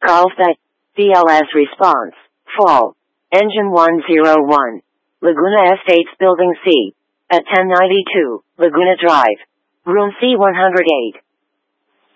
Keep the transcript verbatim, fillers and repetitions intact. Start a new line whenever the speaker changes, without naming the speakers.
Carlsbad, B L S response, fall, engine one zero one, Laguna Estates Building C, at ten ninety-two, Laguna Drive, room C one oh eight.